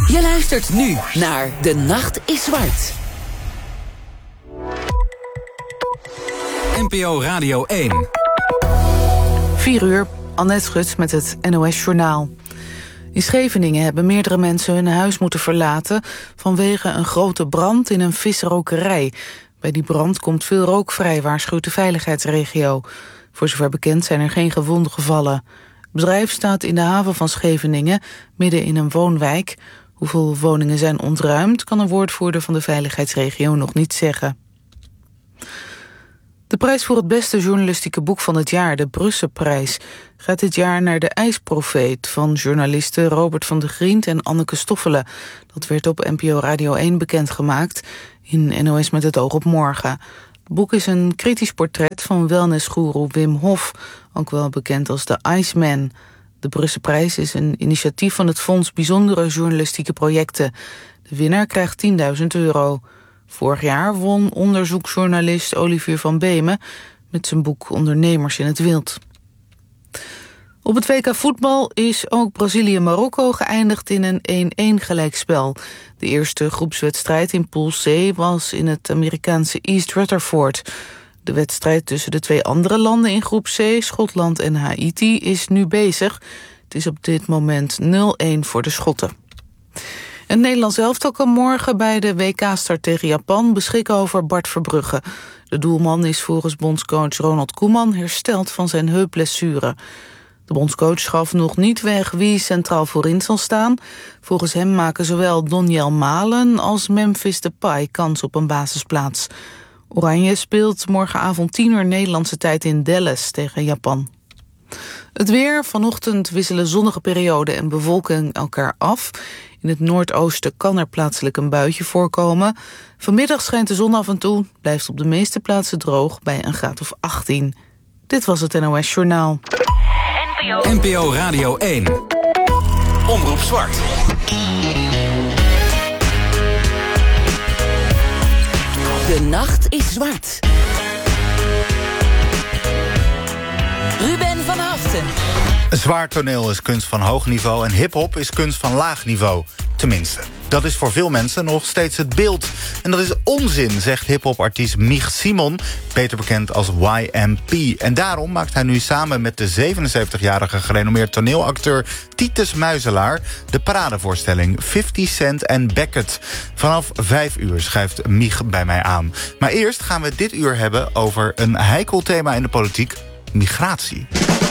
Je luistert nu naar De Nacht is Zwart. NPO Radio 1. 4 uur, Annette Schut met het NOS Journaal. In Scheveningen hebben meerdere mensen hun huis moeten verlaten vanwege een grote brand in een visrokerij. Bij die brand komt veel rook vrij, waarschuwt de veiligheidsregio. Voor zover bekend zijn er geen gewonden gevallen. Het bedrijf staat in de haven van Scheveningen, midden in een woonwijk. Hoeveel woningen zijn ontruimd, kan een woordvoerder van de veiligheidsregio nog niet zeggen. De prijs voor het beste journalistieke boek van het jaar, de Brusselprijs, gaat dit jaar naar De IJsprofeet van journalisten Robert van de Griend en Anneke Stoffelen. Dat werd op NPO Radio 1 bekendgemaakt in NOS met het oog op morgen. Het boek is een kritisch portret van wellnessgoeroe Wim Hof, ook wel bekend als de Iceman. De Brusselprijs is een initiatief van het Fonds Bijzondere Journalistieke Projecten. De winnaar krijgt €10.000. Vorig jaar won onderzoeksjournalist Olivier van Beemen met zijn boek Ondernemers in het Wild. Op het WK voetbal is ook Brazilië-Marokko geëindigd in een 1-1 gelijkspel. De eerste groepswedstrijd in Pool C was in het Amerikaanse East Rutherford. De wedstrijd tussen de 2 andere landen in groep C, Schotland en Haiti, is nu bezig. Het is op dit moment 0-1 voor de Schotten. Het Nederlands elftal kan morgen bij de WK-start tegen Japan beschikken over Bart Verbrugge. De doelman is volgens bondscoach Ronald Koeman hersteld van zijn heupblessure. De bondscoach gaf nog niet weg wie centraal voorin zal staan. Volgens hem maken zowel Doniel Malen als Memphis Depay kans op een basisplaats. Oranje speelt morgenavond 10:00 Nederlandse tijd in Dallas tegen Japan. Het weer. Vanochtend wisselen zonnige perioden en bewolking elkaar af. In het noordoosten kan er plaatselijk een buitje voorkomen. Vanmiddag schijnt de zon af en toe, blijft op de meeste plaatsen droog bij een graad of 18. Dit was het NOS Journaal. NPO Radio 1. Omroep Zwart. De Nacht is Zwart. Ruben van Haften. Zwaar toneel is kunst van hoog niveau en hiphop is kunst van laag niveau. Tenminste, dat is voor veel mensen nog steeds het beeld. En dat is onzin, zegt hiphopartiest Mich Simon, beter bekend als YMP. En daarom maakt hij nu samen met de 77-jarige gerenommeerd toneelacteur Titus Muizelaar de paradevoorstelling 50 Cent and Beckett. Vanaf 5 uur schuift Mich bij mij aan. Maar eerst gaan we dit uur hebben over een heikel thema in de politiek: migratie.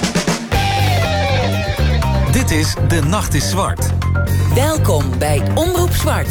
Dit is De Nacht is Zwart. Welkom bij Omroep Zwart.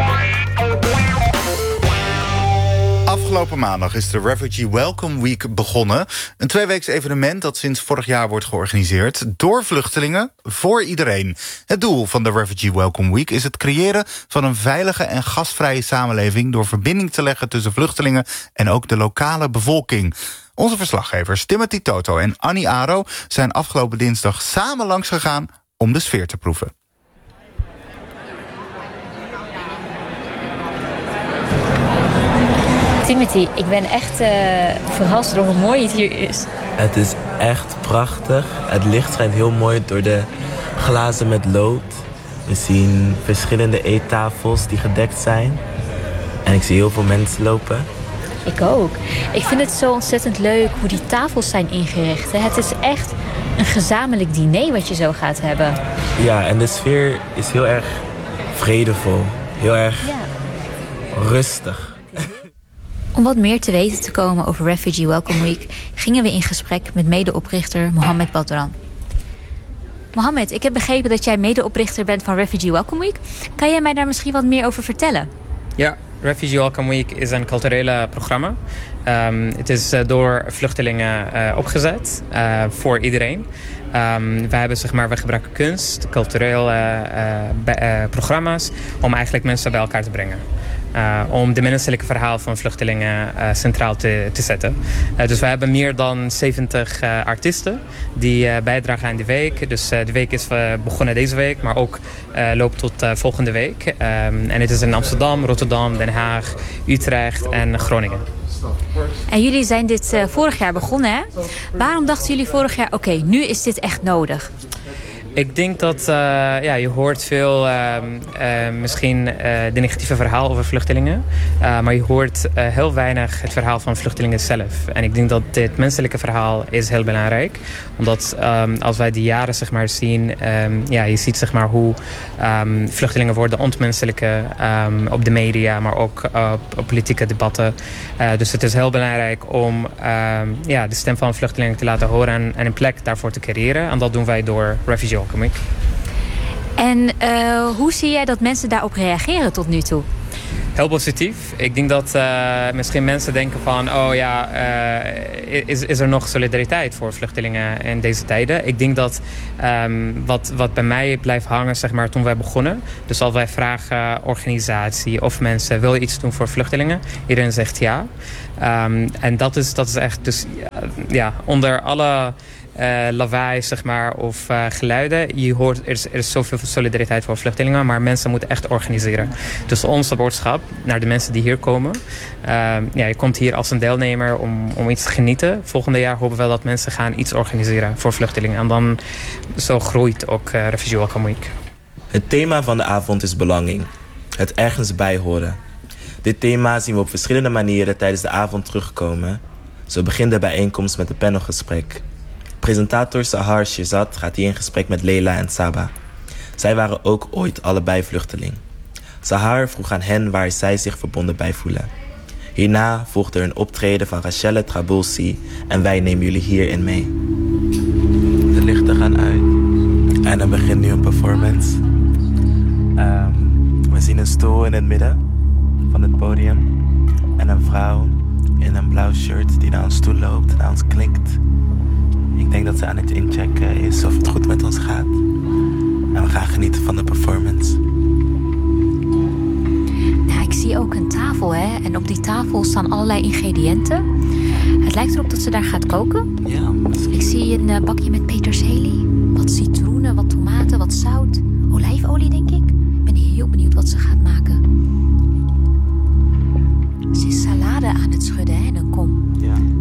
Afgelopen maandag is de Refugee Welcome Week begonnen. Een 2-weeks evenement dat sinds vorig jaar wordt georganiseerd door vluchtelingen voor iedereen. Het doel van de Refugee Welcome Week is het creëren van een veilige en gastvrije samenleving door verbinding te leggen tussen vluchtelingen en ook de lokale bevolking. Onze verslaggevers Timothy Toto en Annie Aro zijn afgelopen dinsdag samen langsgegaan om de sfeer te proeven. Timothy, ik ben echt verrast door hoe mooi het hier is. Het is echt prachtig. Het licht schijnt heel mooi door de glazen met lood. We zien verschillende eettafels die gedekt zijn. En ik zie heel veel mensen lopen. Ik ook. Ik vind het zo ontzettend leuk hoe die tafels zijn ingericht. Het is echt een gezamenlijk diner wat je zo gaat hebben. Ja, en de sfeer is heel erg vredevol. Heel erg rustig. Om wat meer te weten te komen over Refugee Welcome Week gingen we in gesprek met medeoprichter Mohammed Badran. Mohammed, ik heb begrepen dat jij medeoprichter bent van Refugee Welcome Week. Kan jij mij daar misschien wat meer over vertellen? Ja, Refugee Welcome Week is een culturele programma. Het is door vluchtelingen opgezet voor iedereen. We gebruiken kunst, culturele programma's om eigenlijk mensen bij elkaar te brengen. Om de menselijke verhaal van vluchtelingen centraal te zetten. Dus we hebben meer dan 70 artiesten die bijdragen aan de week. Dus de week is begonnen deze week, maar ook loopt tot volgende week. En het is in Amsterdam, Rotterdam, Den Haag, Utrecht en Groningen. En jullie zijn dit vorig jaar begonnen, hè? Waarom dachten jullie vorig jaar, oké, nu is dit echt nodig? Ik denk dat je hoort veel misschien de negatieve verhaal over vluchtelingen. Maar je hoort heel weinig het verhaal van vluchtelingen zelf. En ik denk dat dit menselijke verhaal is heel belangrijk. Omdat als wij die jaren zeg maar zien, je ziet zeg maar hoe vluchtelingen worden ontmenselijke op de media, maar ook op politieke debatten. Dus het is heel belangrijk om de stem van vluchtelingen te laten horen en een plek daarvoor te creëren. En dat doen wij door Refugee Welcome Week. En hoe zie jij dat mensen daarop reageren tot nu toe? Heel positief. Ik denk dat misschien mensen denken van... is er nog solidariteit voor vluchtelingen in deze tijden? Ik denk dat wat bij mij blijft hangen zeg maar, toen wij begonnen... dus als wij vragen organisatie of mensen... wil je iets doen voor vluchtelingen? Iedereen zegt ja. En dat is echt... Dus, onder alle... lawaai zeg maar, of geluiden. Je hoort, er is zoveel solidariteit voor vluchtelingen, maar mensen moeten echt organiseren. Dus onze boodschap naar de mensen die hier komen. Je komt hier als een deelnemer om iets te genieten. Volgende jaar hopen we dat mensen gaan iets organiseren voor vluchtelingen. En dan zo groeit ook Refugee Welcome Week. Het thema van de avond is belonging. Het ergens bij horen. Dit thema zien we op verschillende manieren tijdens de avond terugkomen. Zo begint de bijeenkomst met een panelgesprek. Presentator Sahar Shirzad gaat hier in gesprek met Leila en Saba. Zij waren ook ooit allebei vluchteling. Sahar vroeg aan hen waar zij zich verbonden bij voelen. Hierna volgde er een optreden van Rachelle Trabulsi en wij nemen jullie hierin mee. De lichten gaan uit en er begint nu een performance. We zien een stoel in het midden van het podium en een vrouw in een blauw shirt die naar ons toe loopt en naar ons klinkt. Ik denk dat ze aan het inchecken is of het goed met ons gaat. En we gaan genieten van de performance. Nou, ik zie ook een tafel, hè. En op die tafel staan allerlei ingrediënten. Het lijkt erop dat ze daar gaat koken. Ja, misschien. Ik zie een bakje met peterselie. Wat citroenen, wat tomaten, wat zout. Olijfolie, denk ik. Ik ben heel benieuwd wat ze gaat maken. Ze is salade aan het schudden, hè, in een kom. Ja.